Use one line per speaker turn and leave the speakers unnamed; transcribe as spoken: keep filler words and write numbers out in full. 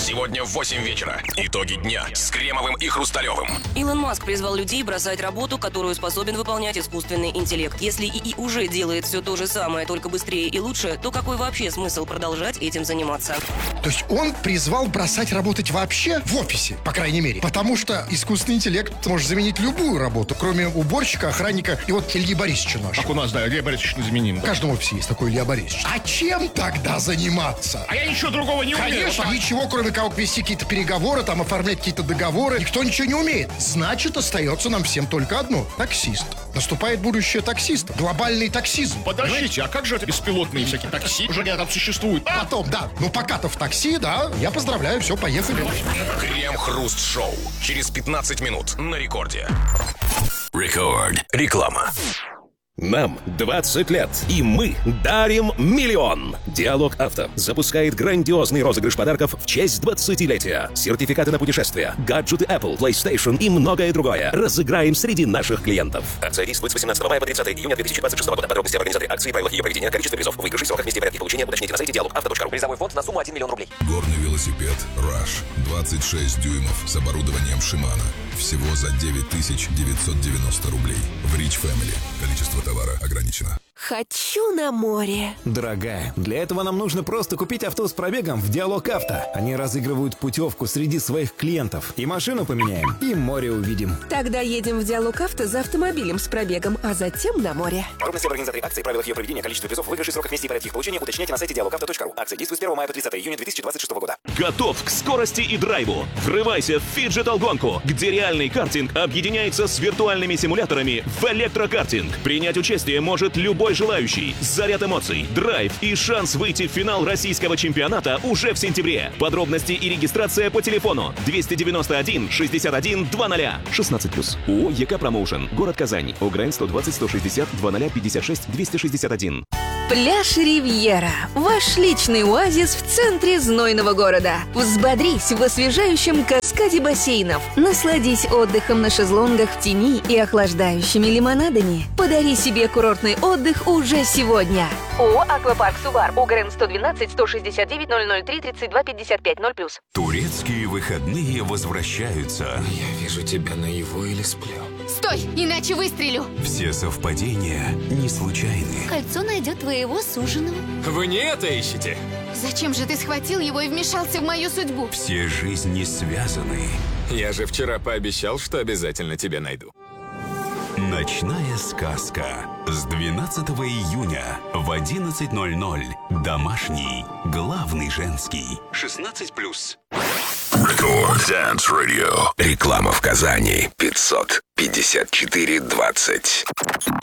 Сегодня в восемь вечера. Итоги дня с Кремовым и Хрусталевым.
Илон Маск призвал людей бросать работу, которую способен выполнять искусственный интеллект. Если ИИ уже делает все то же самое, только быстрее и лучше, то какой вообще смысл продолжать этим заниматься?
То есть он призвал бросать работать вообще в офисе, по крайней мере. Потому что искусственный интеллект может заменить любую работу, кроме уборщика, охранника и вот Ильи Борисовича нашего.
Как у нас, да, Илья Борисович незаменим.
В каждом офисе есть такой Илья Борисович. А чем тогда заниматься?
А я ничего другого не умею.
Конечно, ничего, кроме как вести какие-то переговоры, там оформлять какие-то договоры. Никто ничего не умеет. Значит, остается нам всем только одно. Таксист. Наступает будущее таксиста. Глобальный таксизм.
Подождите,
понимаете?
а как же это беспилотные всякие такси? Уже где-то там существуют. А?
Потом, да. Ну, пока-то в такси, да. Я поздравляю, все, поехали.
Крем-хруст-шоу. Через пятнадцать минут на рекорде. Рекорд. Реклама.
Нам двадцать лет, и мы дарим миллион. Диалог Авто запускает грандиозный розыгрыш подарков в честь двадцатилетия. Сертификаты на путешествия, гаджеты Apple, PlayStation и многое другое. Разыграем среди наших клиентов. Акция действует с восемнадцатого мая по тридцатое июня две тысячи двадцать шестого года. Подробности об организации акции, правилах ее проведения, количество призов, выигрышей, сроках, месте и порядке получения уточните на сайте диалог авто точка ру. Призовой фонд на сумму один миллион рублей.
Горный велосипед Rush. двадцать шесть дюймов с оборудованием Shimano. Всего за девять тысяч девятьсот девяносто рублей. В Rich Family. Количество товара ограничено.
Хочу на море.
Дорогая, для этого нам нужно просто купить авто с пробегом в Диалог Авто. Они разыгрывают путевку среди своих клиентов. И машину поменяем, и море увидим.
Тогда едем в Диалог Авто за автомобилем с пробегом, а затем на море.
Подробности об организации акции, правилах ее проведения, количестве призов, выигрышей, сроках, месте и порядке их получения уточняйте на сайте диалог авто точка ру. Акция действует с первого мая по тридцатое июня две тысячи двадцать шестого года.
Готов к скорости и драйву? Врывайся в фиджитал-гонку, где реальный картинг объединяется с виртуальными симуляторами в электрокартинг. Принять участие может любой желающий. Заряд эмоций, драйв и шанс выйти в финал российского чемпионата уже в сентябре. Подробности и регистрация по телефону двести девяносто один шестьдесят один двадцать. шестнадцать плюс. ООО ЕК Промоушен. Город Казань. ОГРН сто двадцать сто шестьдесят двадцать пятьдесят шесть двести шестьдесят один.
Пляж Ривьера. Ваш личный оазис в центре знойного города. Взбодрись в освежающем каскаде бассейнов. Насладись отдыхом на шезлонгах в тени и охлаждающими лимонадами. Подари себе курортный отдых уже сегодня. ООО «Аквапарк Субар». ОГРН сто двенадцать сто шестьдесят девять ноль ноль три тридцать два пятьдесят пять ноль плюс.
Турецкие выходные возвращаются.
Я вижу тебя наяву или сплю.
Стой, иначе выстрелю.
Все совпадения не случайны.
Кольцо найдет твоего суженого.
Вы не это ищете?
Зачем же ты схватил его и вмешался в мою судьбу?
Все жизни связаны.
Я же вчера пообещал, что обязательно тебя найду.
Ночная сказка. С двенадцатого июня в одиннадцать ноль ноль. Домашний. Главный женский. шестнадцать плюс.
Рекорд Dance Radio. Реклама в Казани. пятьсот пятьдесят четыре двадцать.